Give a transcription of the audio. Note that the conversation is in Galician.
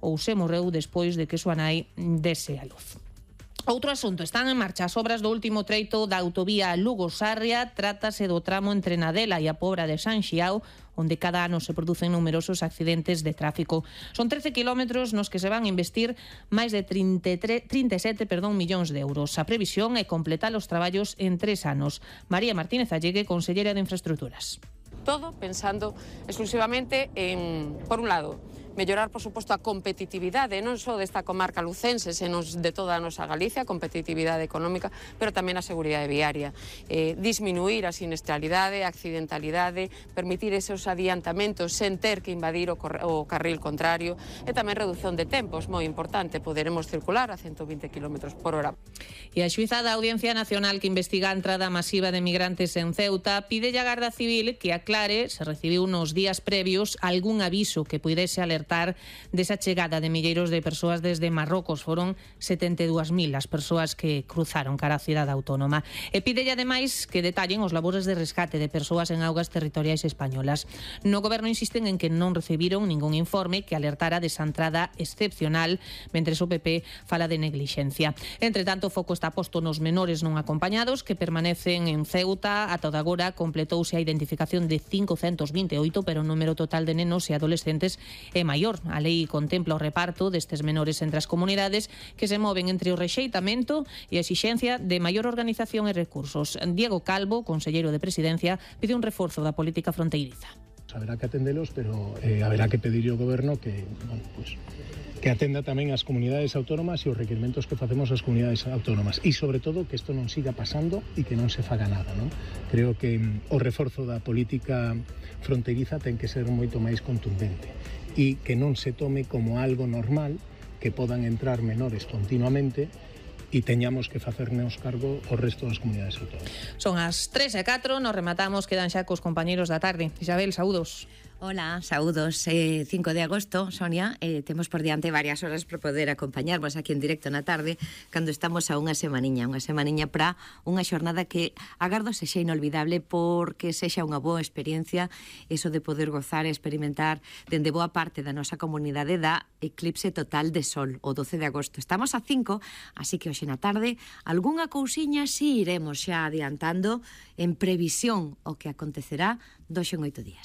ou se morreu despois de que súa nai dese a luz. Outro asunto, están en marcha as obras do último treito da autovía Lugo-Sarria. Trátase do tramo entre Nadela e a Pobra de San Xiao, onde cada ano se producen numerosos accidentes de tráfico. Son 13 kilómetros nos que se van a investir máis de 37 millóns de euros. A previsión é completar os traballos en 3 anos. María Martínez Allegue, consellera de Infraestructuras. Todo pensando exclusivamente en, por un lado, mellorar, por suposto, a competitividade non só desta comarca lucense, senón de toda a nosa Galicia, competitividade económica, pero tamén a seguridade viaria. Disminuir a siniestralidade, a accidentalidade, permitir esos adiantamentos sen ter que invadir o carril contrario e tamén reducción de tempos, moi importante, poderemos circular a 120 km por hora. E a xuíza da Audiencia Nacional que investiga a entrada masiva de migrantes en Ceuta pide a Garda Civil que aclare se recibiu nos días previos algún aviso que puidese alertar desa chegada de milleiros de persoas desde Marrocos. Foron 72.000 as persoas que cruzaron cara á cidade autónoma. E pídelle ademais que detallen os labores de rescate de persoas en augas territoriais españolas. No goberno insisten en que non recibiron ningún informe que alertara desa entrada excepcional, mentres o PP fala de neglixencia. Entre tanto, o foco está posto nos menores non acompañados que permanecen en Ceuta. Ata agora completouse a identificación de 528, pero o número total de nenos e adolescentes é maior. A lei contempla o reparto destes menores entre as comunidades que se moven entre o rexeitamento e a exixencia de maior organización e recursos. Diego Calvo, conselleiro de Presidencia, pide un reforzo da política fronteiriza. Haberá que atendelos, pero haberá que pedir ao goberno que, que atenda tamén as comunidades autónomas e os requerimentos que facemos ás comunidades autónomas e, sobre todo, que isto non siga pasando e que non se faga nada, non? Creo que o reforzo da política fronteiriza ten que ser moito máis contundente e que non se tome como algo normal que podan entrar menores continuamente e teñamos que facernos cargo o resto das comunidades autónomas. Son as 3:04, nos rematamos, quedan xa cos compañeros da tarde. Isabel, saúdos. Hola, saúdos. 5 de agosto, Sonia, temos por diante varias horas para poder acompañarvos aquí en directo na tarde cando estamos a unha semaniña para unha xornada que agardo sexa inolvidable porque sexa unha boa experiencia eso de poder gozar e experimentar dende boa parte da nosa comunidade da eclipse total de sol o 12 de agosto. Estamos a 5, así que hoxe na tarde algunha cousiña si iremos xa adiantando en previsión o que acontecerá 2 en 8 días.